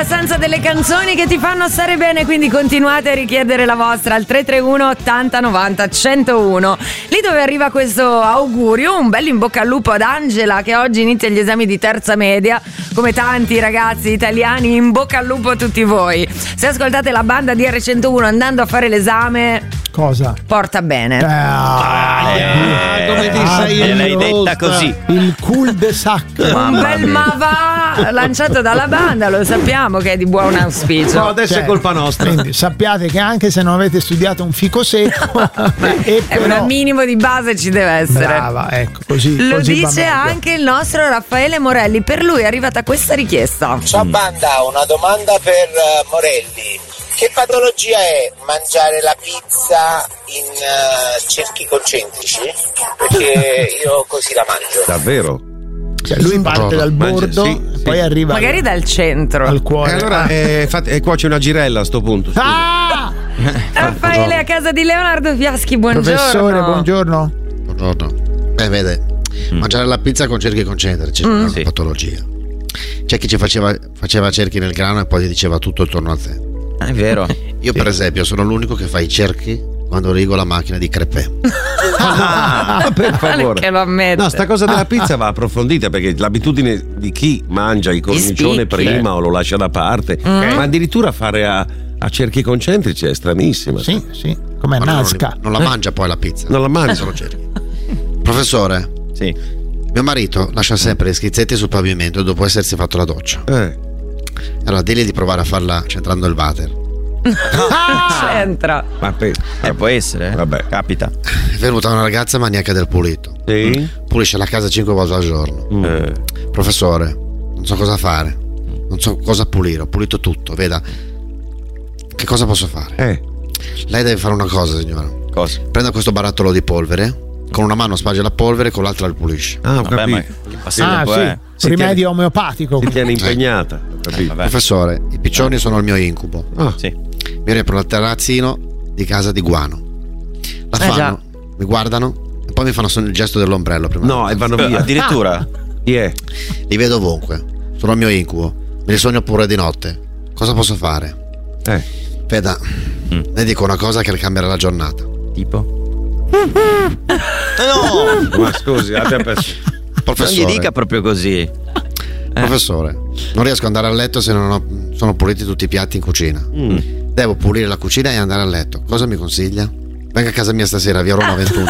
abbastanza delle canzoni che ti fanno stare bene, quindi continuate a richiedere la vostra al 331 80 90 101. Lì dove arriva questo augurio, un bel in bocca al lupo ad Angela che oggi inizia gli esami di terza media, come tanti ragazzi italiani, in bocca al lupo a tutti voi. Se ascoltate la banda di R101 andando a fare l'esame, cosa? Porta bene. Come ti sei l'hai detta così. Il cul-de-sac. Un bel ma va lanciato dalla banda, lo sappiamo che è di buon auspicio. No, adesso è colpa nostra. Quindi sappiate che anche se non avete studiato un fico secco, un minimo di base ci deve essere. Brava, ecco, così. Lo così dice anche il nostro Raffaele Morelli. Per lui è arrivata questa richiesta. Ciao banda, una domanda per Morelli. Che patologia è mangiare la pizza in cerchi concentrici? Perché io così la mangio. Davvero? Cioè lui parte dal bordo, poi arriva magari dal centro al cuore. Allora cuoce una girella a sto punto. Raffaele a casa di Leonardo Fiaschi, buongiorno. Professore, buongiorno. Buongiorno. Vede, mangiare la pizza con cerchi concentrici è una patologia. C'è chi ci faceva cerchi nel grano e poi ti diceva tutto attorno a te. È vero. Io per esempio sono l'unico che fa i cerchi quando rigo la macchina di crepè. Per favore. Che lo ammette. No, sta cosa della pizza va approfondita, perché l'abitudine di chi mangia il cornicione prima o lo lascia da parte, ma addirittura fare a cerchi concentrici è stranissima. Sì, come Nazca. Non la mangia poi la pizza. Non la mangia. Solo cerchi. Professore. Sì. Mio marito lascia sempre gli schizzetti sul pavimento dopo essersi fatto la doccia. Allora digli di provare a farla centrando il water. C'entra. Può essere, vabbè, capita. È venuta una ragazza maniaca del pulito. Sì? Pulisce la casa 5 volte al giorno. Professore, non so cosa fare, non so cosa pulire, ho pulito tutto, veda. Che cosa posso fare? Lei deve fare una cosa, signora. Cosa? Prenda questo barattolo di polvere, con una mano sparge la polvere, con l'altra il pulisce. Vabbè, ma che passatempo è? Rimedio omeopatico. Si tiene impegnata. Professore, i piccioni sono il mio incubo. Sì. Mi riempiono il terrazzino di casa di guano. La fanno, mi guardano e poi mi fanno il gesto dell'ombrello prima. No, e vanno via. Addirittura? Li vedo ovunque. Sono il mio incubo. Me li sogno pure di notte. Cosa posso fare? Veda, le dico una cosa che le cambierà la giornata. Tipo? No! Ma scusi, abbia Professore, non gli dica proprio così. Professore, non riesco ad andare a letto se non sono puliti tutti i piatti in cucina. Devo pulire la cucina e andare a letto. Cosa mi consiglia? Venga a casa mia stasera, via Roma 21.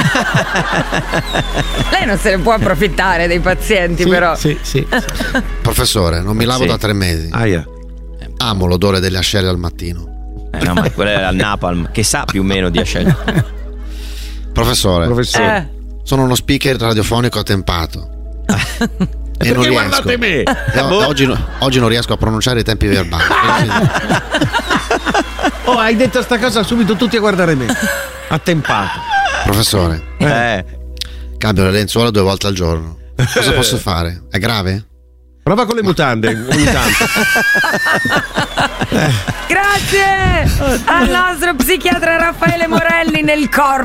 Lei non se ne può approfittare dei pazienti, però. Sì. Professore, non mi lavo da 3 mesi. Amo l'odore delle ascelle al mattino. No, ma quello è il napalm, che sa più o meno di ascelle. Professore. Sono uno speaker radiofonico attempato. E non riesco. Guardate me? Oggi non riesco a pronunciare i tempi verbali. Hai detto sta cosa subito tutti a guardare me. Attempato. Professore, cambio le lenzuola 2 volte al giorno. Cosa posso fare? È grave? Prova con le mutande ogni tanto. Grazie al nostro psichiatra Raffaele Morelli nel corpo